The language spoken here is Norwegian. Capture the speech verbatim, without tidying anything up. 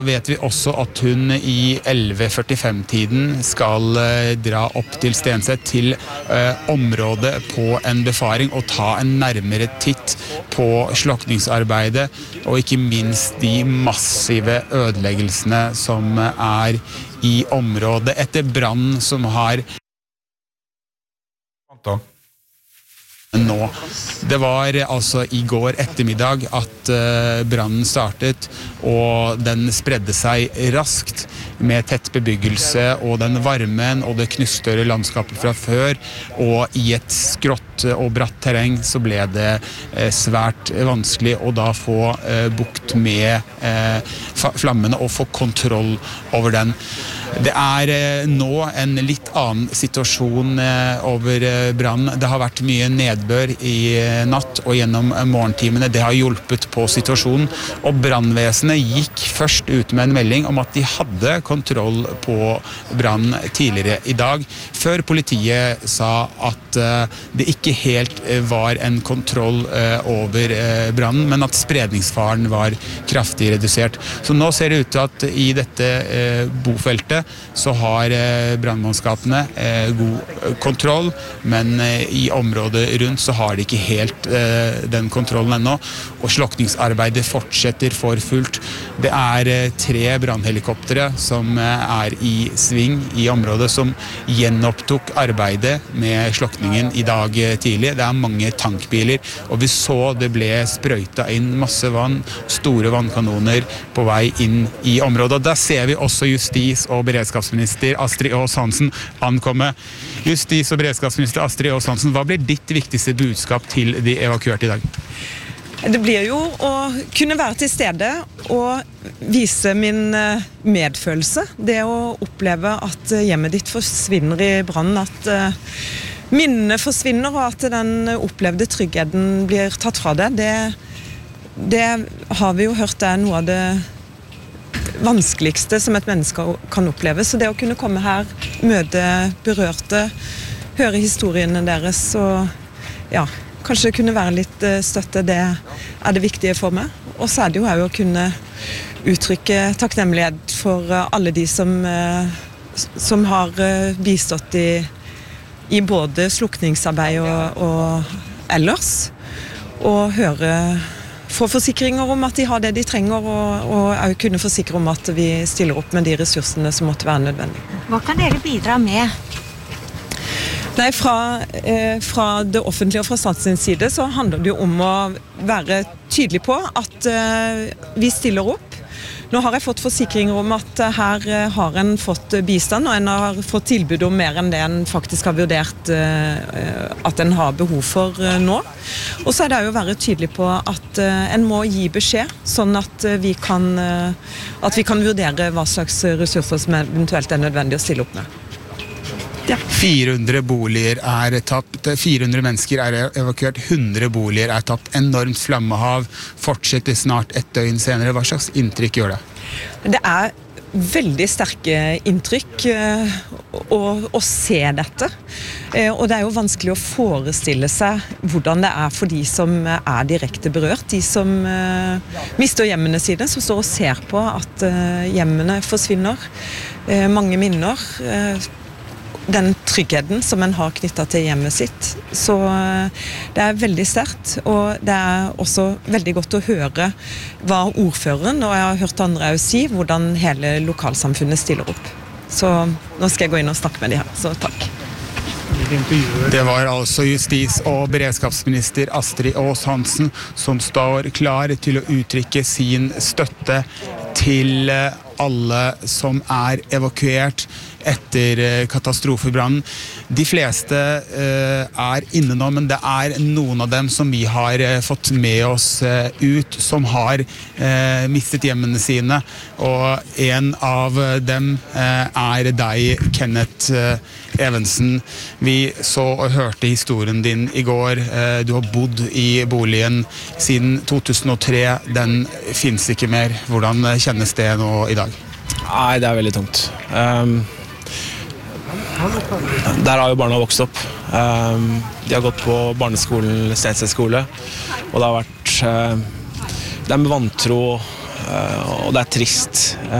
Vet vi også at hun i elleve førtifem-tiden skal eh, dra opp til Stenset til eh, området på en befaring og ta en nærmere titt på slukningsarbeidet og ikke minst de massive ødeleggelsene som er i området etter brannen som har nå. Det var altså i går ettermiddag at uh, brannen startet, og den spredde seg raskt med tett bebyggelse og den varmen og det knustøre landskapet fra før, og i et skrått og bratt terreng så ble det uh, svært vanskelig å da få uh, bukt med uh, flammene og få kontroll over den. Det er eh, nå en litt annen situasjon eh, over eh, brannen. Det har vært mye nedbør i eh, natt og gjennom eh, morgentimene. Det har hjulpet på situasjonen. Og brannvesenet gikk først ut med en melding om at de hadde kontroll på brannen tidligere i dag, før politiet sa at eh, det ikke helt eh, var en kontroll eh, over eh, brannen, men at spredningsfaren var kraftig redusert. Så nå ser det ut til at i dette eh, bofeltet så har eh, brannmannskapene eh, god kontroll, men eh, i området rundt så har de ikke helt eh, den kontrollen ennå, og slukningsarbeidet fortsetter for fullt. Det er eh, tre brannhelikoptere som eh, er i sving i området, som gjenopptok arbeidet med slukningen i dag eh, tidlig. Det er mange tankbiler, og vi så det ble sprøyta inn masse vann, store vannkanoner på vei inn i området. Og der ser vi også justis- og beredskapsminister Astrid Aas Hansen ankomme. Justis- og beredskapsminister Astrid Aas Hansen, hva blir ditt viktigste budskap til de evakuerte i dag? Det blir jo å kunne være til stede og vise min medfølelse. Det å oppleve at hjemmet ditt forsvinner i brannen, at minnene forsvinner og at den opplevde tryggheten blir tatt fra deg, det, det har vi jo hørt er noe av det vanskeligste som et menneske kan oppleve. Så det å kunne komme her, møte berørte, høre historiene deres og ja, kanskje kunne være litt støtte, det er det viktige for meg. Og så er det jo å kunne uttrykke takknemlighet for alle de som, som har bistått i, i både slukningsarbeid og, og ellers, og høre få forsikringer om at de har det de trenger, og, og kunne forsikre om at vi stiller opp med de ressursene som måtte være nødvendige. Hva kan dere bidra med? Nei, fra, eh, fra det offentlige og fra statens side så handler det jo om å være tydelig på at eh, vi stiller opp. Nå har jeg fått forsikringer om at her har en fått bistand, og en har fått tilbud om mer enn det en faktisk har vurdert at en har behov for nå. Og så er det jo å være tydelig på at en må gi beskjed, sånn at vi kan, at vi kan vurdere hva slags ressurser som eventuelt er nødvendig å stille opp med. Ja. fire hundre boliger er tapt, fire hundre mennesker er evakuert, hundre boliger er tapt, enormt flammehav, fortsetter snart et døgn senere. Hva slags inntrykk gjør det? Det er veldig sterke inntrykk å, å se dette. Og det er jo vanskelig å forestille seg hvordan det er for de som er direkte berørt, de som mister hjemmene sine, som står og ser på at hjemmene forsvinner, mange minner, den tryggheten som en har knyttet til hjemmet sitt. Så det er veldig sterkt, og det er også veldig godt å høre hva ordføreren, og jeg har hørt andre også si, hvordan hele lokalsamfunnet stiller opp. Så nå skal jeg gå inn og snakke med de her, så takk. Det var altså justis- og beredskapsminister Astrid Aas Hansen som står klar til å uttrykke sin støtte til alle som er evakuert etter katastrofebrannen. De fleste uh, er inne nå, men det er noen av dem som vi har uh, fått med oss uh, ut, som har uh, mistet hjemmene sine. Og en av dem uh, er deg, Kenneth uh, Evensen. Vi så og hørte historien din i går. Uh, du har bodd i boligen siden to tusen og tre. Den finnes ikke mer. Hvordan kjennes det nå i dag? Nei, det er veldig tungt. Um Der har jo barna vokst opp. De har gått på barneskolen, Stenset skole, og det har vært det er med vantro og det er trist.